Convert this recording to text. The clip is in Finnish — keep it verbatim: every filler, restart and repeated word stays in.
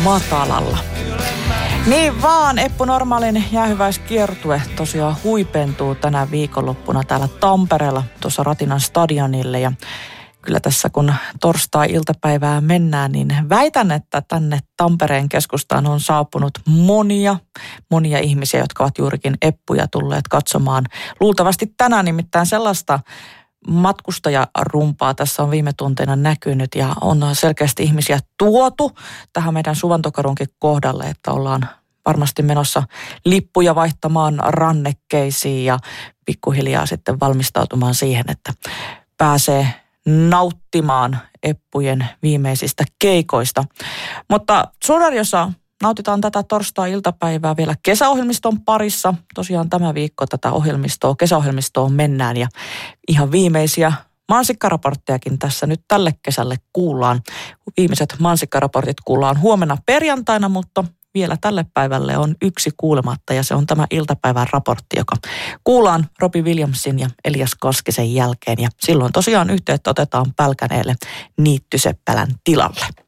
matalalla. Niin vaan, Eppu Normaalin jäähyväiskiertue tosiaan huipentuu tänä viikonloppuna täällä Tampereella tuossa Ratinan stadionille. Ja kyllä tässä kun torstai-iltapäivää mennään, niin väitän, että tänne Tampereen keskustaan on saapunut monia, monia ihmisiä, jotka ovat juurikin Eppuja tulleet katsomaan. Luultavasti tänään nimittäin sellaista matkustajarumpaa tässä on viime tunteina näkynyt ja on selkeästi ihmisiä tuotu tähän meidän Suvantokadunkin kohdalle, että ollaan varmasti menossa lippuja vaihtamaan rannekkeisiin ja pikkuhiljaa sitten valmistautumaan siihen, että pääsee nauttimaan Eppujen viimeisistä keikoista. Mutta Suomi-radiossa nautitaan tätä torstai-iltapäivää vielä kesäohjelmiston parissa. Tosiaan tämä viikko tätä ohjelmistoa, kesäohjelmistoon mennään ja ihan viimeisiä mansikkaraporttejakin tässä nyt tälle kesälle kuullaan. Viimeiset mansikkaraportit kuullaan huomenna perjantaina, mutta vielä tälle päivälle on yksi kuulematta ja se on tämä iltapäivän raportti, joka kuullaan Robbie Williamsin ja Elias Koskisen jälkeen. Ja silloin tosiaan yhteyttä otetaan Pälkäneelle Niittyseppälän tilalle.